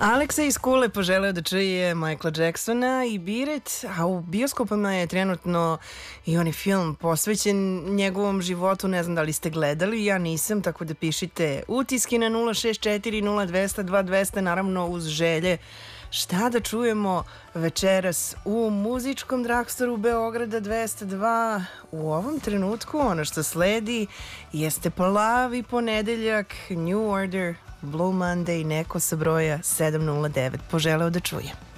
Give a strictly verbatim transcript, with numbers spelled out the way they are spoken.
Aleksa iz Kule poželeo da čuje Michaela Jacksona i Beat It, a u bioskopama je trenutno i onaj film posvećen njegovom životu, ne znam da li ste gledali, ja nisam, tako da pišite utiski na nula šest četiri nula dva zero dva dva zero zero, naravno uz želje šta da čujemo večeras u muzičkom dragstoru Beograda dvesta dva. U ovom trenutku ono što sledi jeste plavi ponedeljak, New Order, Blue Monday, neko sa broja sedam nula devet poželeo da čuje.